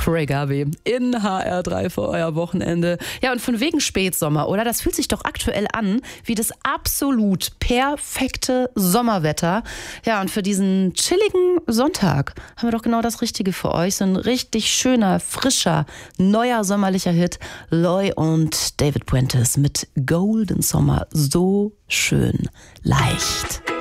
Craig Garvey in HR3 für euer Wochenende. Ja, und von wegen Spätsommer, oder? Das fühlt sich doch aktuell an wie das absolut perfekte Sommerwetter. Ja, und für diesen chilligen Sonntag haben wir doch genau das Richtige für euch. So ein richtig schöner, frischer, neuer sommerlicher Hit. Loy und David Puentes mit Golden Summer. So schön leicht.